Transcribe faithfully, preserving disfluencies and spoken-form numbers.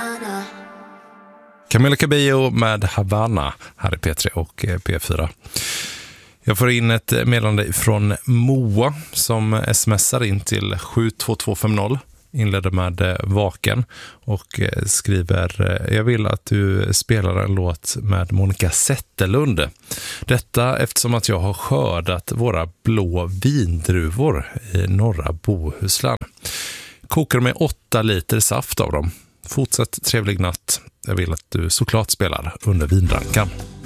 Camila Cabello med Havana här i P tre och P fyra. Jag får in ett meddelande från Moa som smsar in till sju två två fem noll. Inleder med Vaken och skriver: jag vill att du spelar en låt med Monica Zetterlund. Detta eftersom att jag har skördat våra blå vindruvor i norra Bohuslän. Kokar med åtta liter saft av dem. Fortsätt trevlig natt. Jag vill att du såklart spelar under vindrankan.